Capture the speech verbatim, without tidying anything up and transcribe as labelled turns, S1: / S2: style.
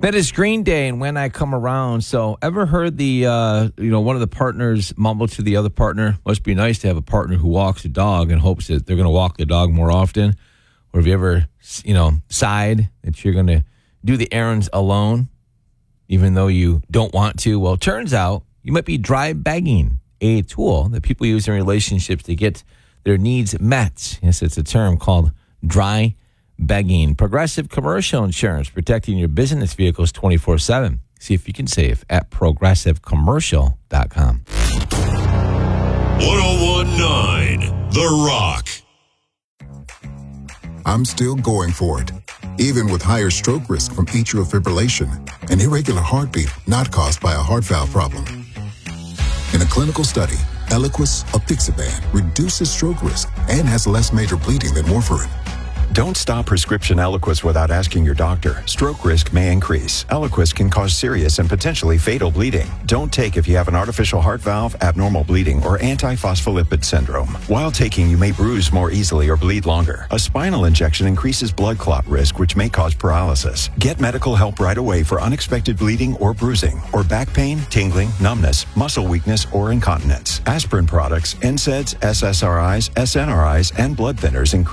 S1: That is Green Day and When I Come Around. So ever heard the, uh, you know, one of the partners mumble to the other partner, must be nice to have a partner who walks a dog and hopes that they're going to walk the dog more often? Or have you ever, you know, sighed that you're going to do the errands alone, even though you don't want to? Well, it turns out you might be dry begging, a tool that people use in relationships to get their needs met. Yes, it's a term called dry begging. Progressive Commercial Insurance, protecting your business vehicles twenty-four seven. See if you can save at progressive commercial dot com.
S2: ten nineteen The Rock.
S3: I'm still going for it, even with higher stroke risk from atrial fibrillation, an irregular heartbeat not caused by a heart valve problem. In a clinical study, Eliquis apixaban reduces stroke risk and has less major bleeding than warfarin.
S4: Don't stop prescription Eliquis without asking your doctor. Stroke risk may increase. Eliquis can cause serious and potentially fatal bleeding. Don't take if you have an artificial heart valve, abnormal bleeding, or antiphospholipid syndrome. While taking, you may bruise more easily or bleed longer. A spinal injection increases blood clot risk, which may cause paralysis. Get medical help right away for unexpected bleeding or bruising, or back pain, tingling, numbness, muscle weakness, or incontinence. Aspirin products, N SAIDs, S S R Is, S N R Is, and blood thinners increase